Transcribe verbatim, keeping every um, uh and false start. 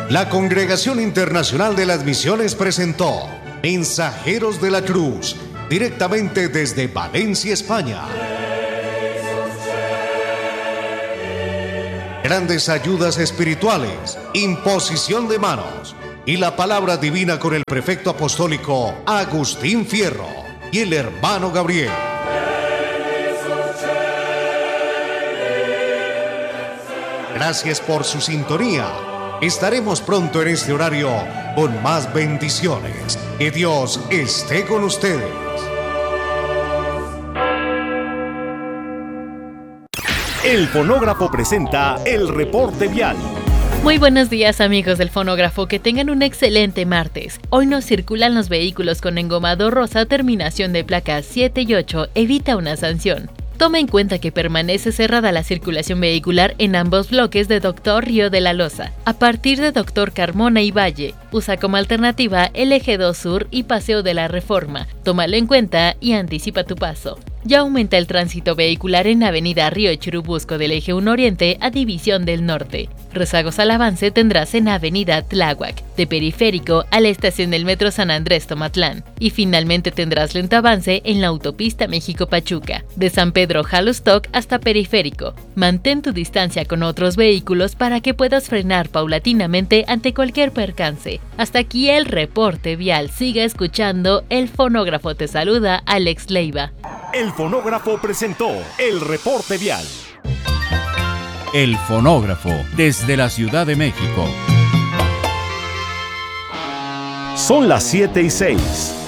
La Congregación Internacional de las Misiones presentó Mensajeros de la Cruz, directamente desde Valencia, España. Grandes ayudas espirituales, imposición de manos y la palabra divina con el prefecto apostólico Agustín Fierro y el hermano Gabriel. Gracias por su sintonía. Estaremos pronto en este horario con más bendiciones. Que Dios esté con ustedes. El Fonógrafo presenta el reporte vial. Muy buenos días, amigos del Fonógrafo, que tengan un excelente martes. Hoy no circulan los vehículos con engomado rosa terminación de placas siete y ocho, evita una sanción. Toma en cuenta que permanece cerrada la circulación vehicular en ambos bloques de Doctor Río de la Loza. A partir de Doctor Carmona y Valle, usa como alternativa el Eje dos Sur y Paseo de la Reforma. Tómalo en cuenta y anticipa tu paso. Ya aumenta el tránsito vehicular en Avenida Río Churubusco del Eje uno Oriente a División del Norte. Rezagos al avance tendrás en Avenida Tláhuac, de Periférico a la estación del Metro San Andrés Tomatlán. Y finalmente tendrás lento avance en la autopista México-Pachuca, de San Pedro Jalostoc hasta Periférico. Mantén tu distancia con otros vehículos para que puedas frenar paulatinamente ante cualquier percance. Hasta aquí el reporte vial. Siga escuchando, el Fonógrafo te saluda, Alex Leiva. El Fonógrafo presentó el reporte vial. El Fonógrafo, desde la Ciudad de México. Son las siete y seis.